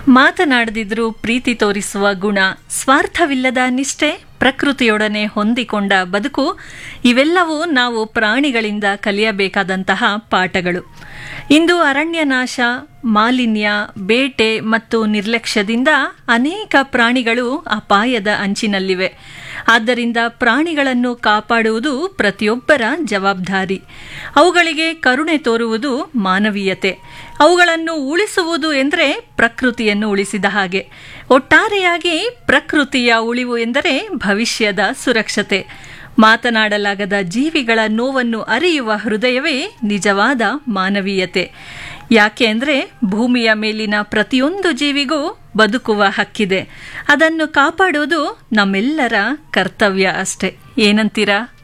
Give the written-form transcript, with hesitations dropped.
ಮಾತನಾಡದಿದ್ರೂ ಪ್ರೀತಿ ತೋರಿಸುವ ಗುಣ, ಸ್ವಾರ್ಥವಿಲ್ಲದ ನಿಷ್ಠೆ, ಪ್ರಕೃತಿಯೊಡನೆ ಹೊಂದಿಕೊಂಡ ಬದುಕು ಇವೆಲ್ಲವೂ ನಾವು ಪ್ರಾಣಿಗಳಿಂದ ಕಲಿಯಬೇಕಾದಂತಹ ಪಾಠಗಳು. ಇಂದು ಅರಣ್ಯನಾಶ, ಮಾಲಿನ್ಯ, ಬೇಟೆ ಮತ್ತು ನಿರ್ಲಕ್ಷ್ಯದಿಂದ ಅನೇಕ ಪ್ರಾಣಿಗಳು ಅಪಾಯದ ಅಂಚಿನಲ್ಲಿವೆ. ಆದ್ದರಿಂದ ಪ್ರಾಣಿಗಳನ್ನು ಕಾಪಾಡುವುದು ಪ್ರತಿಯೊಬ್ಬರ ಜವಾಬ್ದಾರಿ. ಅವುಗಳಿಗೆ ಕರುಣೆ ತೋರುವುದು ಮಾನವೀಯತೆ. ಅವುಗಳನ್ನು ಉಳಿಸುವುದು ಎಂದರೆ ಪ್ರಕೃತಿಯನ್ನು ಉಳಿಸಿದ ಹಾಗೆ. ಒಟ್ಟಾರೆಯಾಗಿ ಪ್ರಕೃತಿಯ ಉಳಿವು ಎಂದರೆ ಭವಿಷ್ಯದ ಸುರಕ್ಷತೆ. ಮಾತನಾಡಲಾಗದ ಜೀವಿಗಳ ನೋವನ್ನು ಅರಿಯುವ ಹೃದಯವೇ ನಿಜವಾದ ಮಾನವೀಯತೆ. ಯಾಕೆ ಅಂದರೆ ಭೂಮಿಯ ಮೇಲಿನ ಪ್ರತಿಯೊಂದು ಜೀವಿಗೂ ಬದುಕುವ ಹಕ್ಕಿದೆ. ಅದನ್ನು ಕಾಪಾಡುವುದು ನಮ್ಮೆಲ್ಲರ ಕರ್ತವ್ಯ ಅಷ್ಟೆ. ಏನಂತೀರಾ?